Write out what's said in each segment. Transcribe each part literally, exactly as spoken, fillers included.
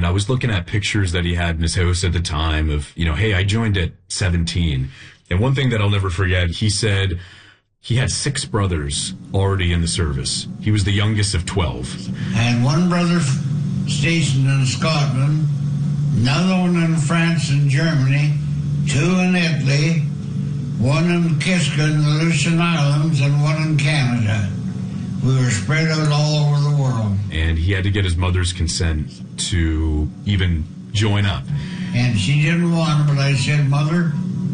I was looking at pictures that he had in his house at the time of, you know, hey, I joined at seventeen. And one thing that I'll never forget, he said he had six brothers already in the service. He was the youngest of twelve. I had one brother stationed in Scotland, another one in France and Germany, two in Italy, one in Kiska in the Aleutian Islands, and one in Canada. We were spread out all over the world. And he had to get his mother's consent to even join up. And she didn't want it, but I said, Mother,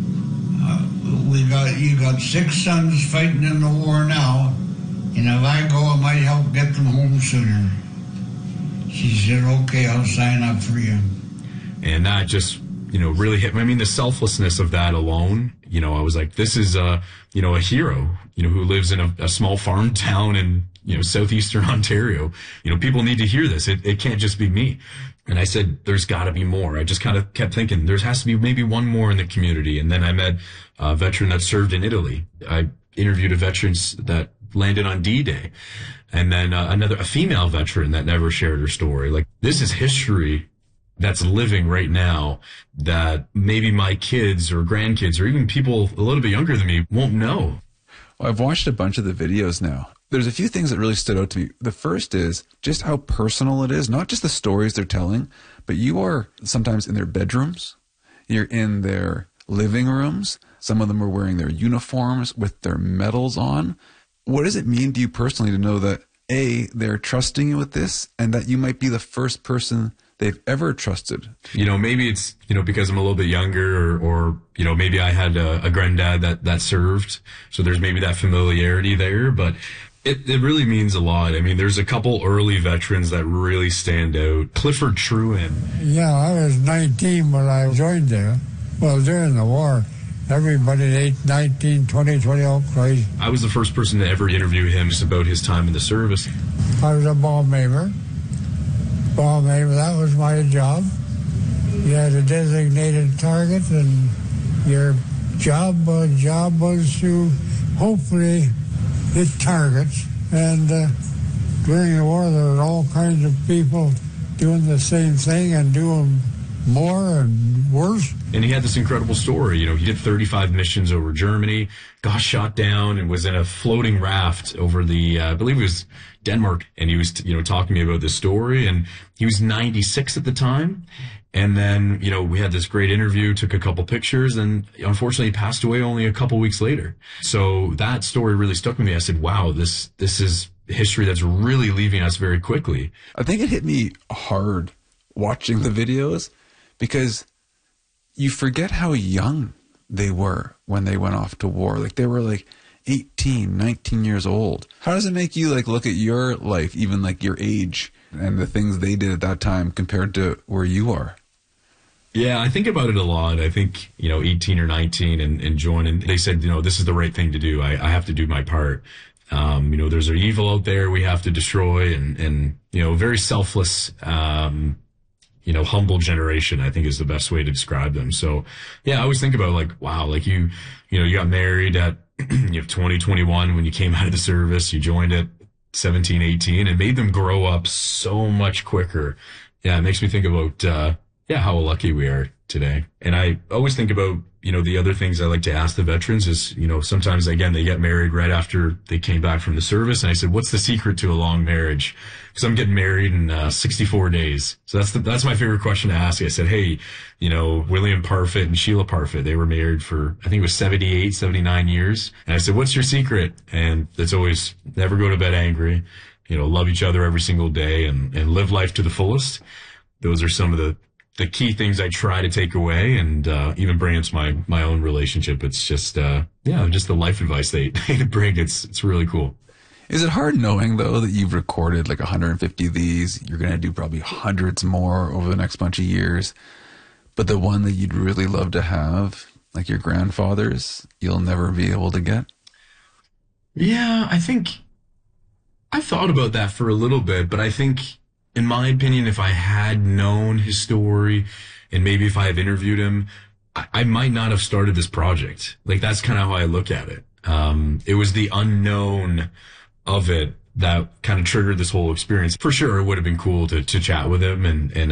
uh, we got you got six sons fighting in the war now, and if I go, I might help get them home sooner. She said, okay, I'll sign up for you. And that just, you know, really hit me. I mean, the selflessness of that alone, you know, I was like, this is a, you know, a hero, you know, who lives in a, a small farm town in, you know, southeastern Ontario. You know, people need to hear this. It, it can't just be me. And I said, there's got to be more. I just kind of kept thinking there has to be maybe one more in the community. And then I met a veteran that served in Italy. I interviewed a veteran that landed on D-Day. And then uh, another, a female veteran that never shared her story. Like, this is history that's living right now that maybe my kids or grandkids or even people a little bit younger than me won't know. Well, I've watched a bunch of the videos now. There's a few things that really stood out to me. The first is just how personal it is, not just the stories they're telling, but you are sometimes in their bedrooms. You're in their living rooms. Some of them are wearing their uniforms with their medals on. What does it mean to you personally to know that, A, they're trusting you with this, and that you might be the first person they've ever trusted? You know, maybe it's, you know, because I'm a little bit younger, or, or you know, maybe I had a, a granddad that, that served, so there's maybe that familiarity there, but it, it really means a lot. I mean, there's a couple early veterans that really stand out. Clifford Trewin. Yeah, I was nineteen when I joined there. Well, during the war, everybody at eight, nineteen, twenty, twenty, oh, crazy. I was the first person to ever interview him just about his time in the service. I was a bomb aimer. Bomb aimer, that was my job. You had a designated target, and your job, uh, job was to hopefully hit targets. And uh, during the war, there were all kinds of people doing the same thing and doing more and worse. And he had this incredible story. You know, he did thirty-five missions over Germany, got shot down, and was in a floating raft over the, uh, I believe it was Denmark. And he was, you know, talking to me about this story. And he was ninety-six at the time. And then, you know, we had this great interview, took a couple pictures, and unfortunately he passed away only a couple weeks later. So that story really stuck with me. I said, wow, this, this is history that's really leaving us very quickly. I think it hit me hard watching the videos because you forget how young they were when they went off to war. Like, they were like eighteen, nineteen years old. How does it make you like look at your life, even like your age and the things they did at that time compared to where you are? Yeah, I think about it a lot. I think, you know, eighteen or nineteen and, and joining, they said, you know, this is the right thing to do. I, I have to do my part. Um, you know, there's an evil out there we have to destroy, and, and, you know, very selfless, um, you know, humble generation, I think is the best way to describe them. So yeah, I always think about like, wow, like you, you know, you got married at, you have twenty, twenty-one when you came out of the service, you joined at seventeen, eighteen, and made them grow up so much quicker. Yeah, it makes me think about, uh, yeah, how lucky we are today. And I always think about, you know, the other things I like to ask the veterans is, you know, sometimes, again, they get married right after they came back from the service. And I said, what's the secret to a long marriage? Because I'm getting married in uh, sixty-four days. So that's the, that's my favorite question to ask. I said, hey, you know, William Parfit and Sheila Parfit, they were married for, I think it was seventy-eight, seventy-nine years. And I said, what's your secret? And it's always never go to bed angry, you know, love each other every single day, and, and live life to the fullest. Those are some of the the key things I try to take away, and uh, even bring into my, my own relationship. It's just, uh, yeah, just the life advice they, they bring. It's, it's really cool. Is it hard knowing, though, that you've recorded like one hundred fifty of these? You're going to do probably hundreds more over the next bunch of years. But the one that you'd really love to have, like your grandfather's, you'll never be able to get? Yeah, I think I thought about that for a little bit, but I think, in my opinion, if I had known his story, and maybe if I have interviewed him, I, I might not have started this project. Like, that's kind of how I look at it. Um, it was the unknown of it that kind of triggered this whole experience. For sure, it would have been cool to, to chat with him and, and